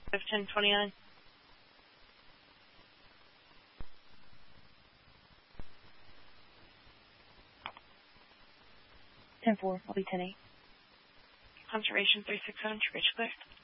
1029. 10-4. I'll be 10-8. Conservation 360, bridge clear.